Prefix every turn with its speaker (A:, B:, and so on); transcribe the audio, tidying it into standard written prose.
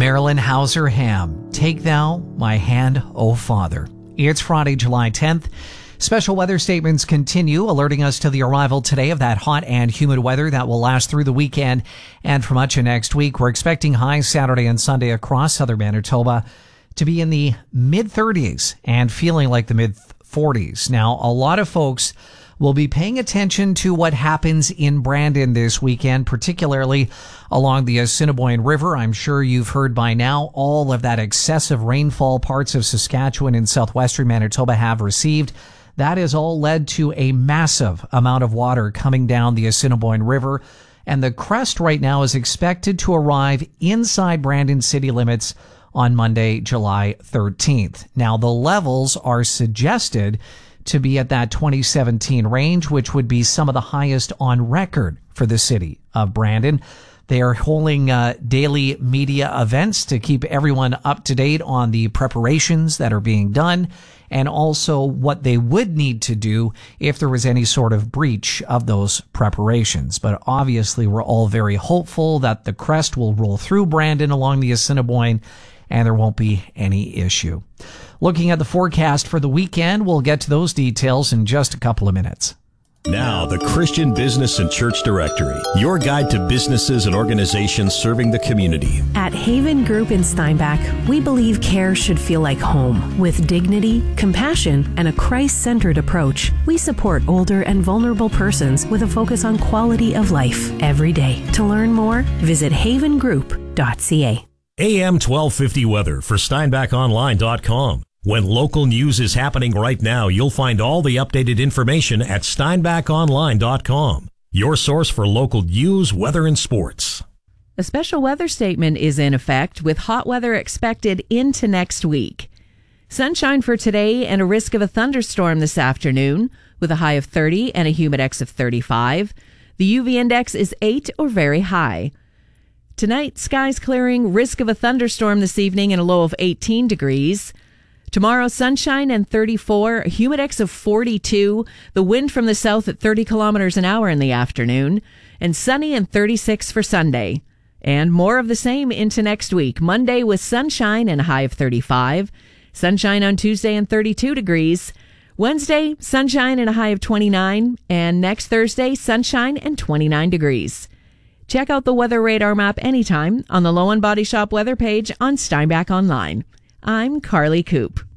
A: Marilyn Hauser Ham, Take Thou My Hand, O Father. It's Friday, July 10th. Special weather statements continue, alerting us to the arrival today of that hot and humid weather that will last through the weekend and for much of next week. We're expecting highs Saturday and Sunday across southern Manitoba to be in the mid-30s and feeling like the mid-40s. Now, a lot of folks will be paying attention to what happens in Brandon this weekend, particularly along the Assiniboine River. I'm sure you've heard by now all of that excessive rainfall parts of Saskatchewan and southwestern Manitoba have received. That has all led to a massive amount of water coming down the Assiniboine River, and the crest right now is expected to arrive inside Brandon city limits on Monday, July 13th. Now, the levels are suggested to be at that 2017 range, which would be some of the highest on record for the city of Brandon. They are holding daily media events to keep everyone up to date on the preparations that are being done and also what they would need to do if there was any sort of breach of those preparations. But obviously, we're all very hopeful that the crest will roll through Brandon along the Assiniboine and there won't be any issue. Looking at the forecast for the weekend, we'll get to those details in just a couple of minutes.
B: Now, the Christian Business and Church Directory, your guide to businesses and organizations serving the community.
C: At Haven Group in Steinbach, we believe care should feel like home. With dignity, compassion, and a Christ-centered approach, we support older and vulnerable persons with a focus on quality of life every day. To learn more, visit havengroup.ca.
B: AM 1250 weather for SteinbachOnline.com. When local news is happening right now, you'll find all the updated information at SteinbachOnline.com, your source for local news, weather, and sports.
D: A special weather statement is in effect with hot weather expected into next week. Sunshine for today and a risk of a thunderstorm this afternoon with a high of 30 and a humidex of 35. The UV index is 8 or very high. Tonight, skies clearing, risk of a thunderstorm this evening and a low of 18 degrees. Tomorrow, sunshine and 34, a humidex of 42, the wind from the south at 30 kilometers an hour in the afternoon, and sunny and 36 for Sunday. And more of the same into next week. Monday with sunshine and a high of 35, sunshine on Tuesday and 32 degrees. Wednesday, sunshine and a high of 29, and next Thursday, sunshine and 29 degrees. Check out the weather radar map anytime on the Low and Body Shop weather page on Steinbach Online. I'm Carly Coop.